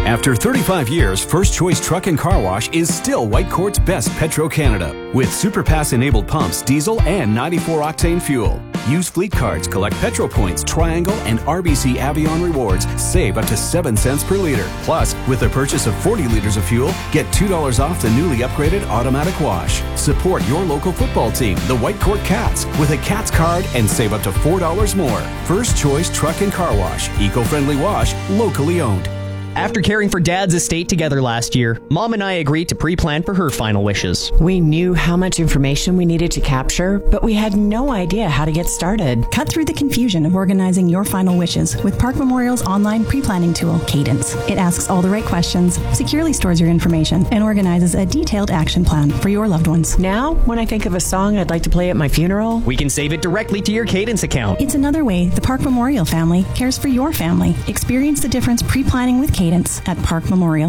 After 35 years, First Choice Truck and Car Wash is still Whitecourt's best Petro-Canada. With SuperPass-enabled pumps, diesel, and 94-octane fuel. Use fleet cards, collect Petro Points, Triangle, and RBC Avion rewards. Save up to 7 cents per liter. Plus, with the purchase of 40 liters of fuel, get $2 off the newly upgraded automatic wash. Support your local football team, the Whitecourt Cats, with a Cats card and save up to $4 more. First Choice Truck and Car Wash. Eco-friendly wash, locally owned. After caring for Dad's estate together last year, Mom and I agreed to pre-plan for her final wishes. We knew how much information we needed to capture, but we had no idea how to get started. Cut through the confusion of organizing your final wishes with Park Memorial's online pre-planning tool, Cadence. It asks all the right questions, securely stores your information, and organizes a detailed action plan for your loved ones. Now, when I think of a song I'd like to play at my funeral, we can save it directly to your Cadence account. It's another way the Park Memorial family cares for your family. Experience the difference pre-planning with Cadence at Park Memorial.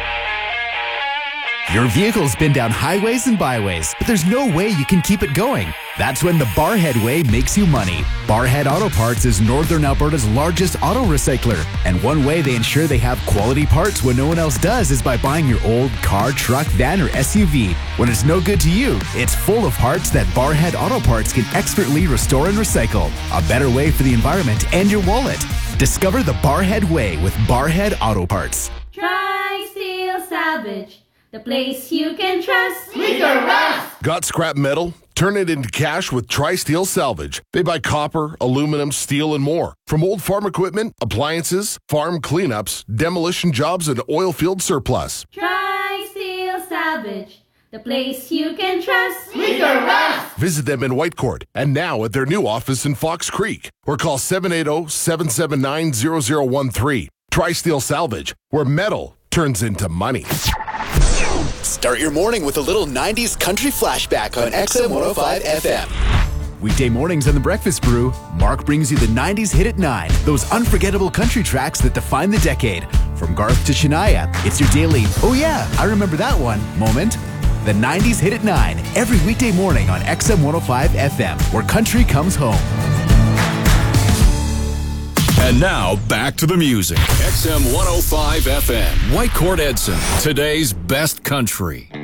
Your vehicle's been down highways and byways, but there's no way you can keep it going. That's when the Barhead Way makes you money. Barhead Auto Parts is Northern Alberta's largest auto recycler. And one way they ensure they have quality parts when no one else does is by buying your old car, truck, van, or SUV. When it's no good to you, it's full of parts that Barhead Auto Parts can expertly restore and recycle. A better way for the environment and your wallet. Discover the Barhead Way with Barhead Auto Parts. Tri-Steel Salvage, the place you can trust. We can rust. Got scrap metal? Turn it into cash with Tri-Steel Salvage. They buy copper, aluminum, steel, and more. From old farm equipment, appliances, farm cleanups, demolition jobs, and oil field surplus. Tri-Steel Salvage, the place you can trust. We can rust. Visit them in Whitecourt and now at their new office in Fox Creek. Or call 780-779-0013. Tri-Steel Salvage, where metal turns into money. Start your morning with a little 90s country flashback on XM 105 FM. Weekday mornings on The Breakfast Brew, Mark brings you the 90s hit at 9. Those unforgettable country tracks that define the decade. From Garth to Shania, it's your daily, oh yeah, I remember that one, moment. The 90s hit at 9, every weekday morning on XM 105 FM, where country comes home. And now, back to the music. XM 105 FM, Whitecourt Edson, today's best country.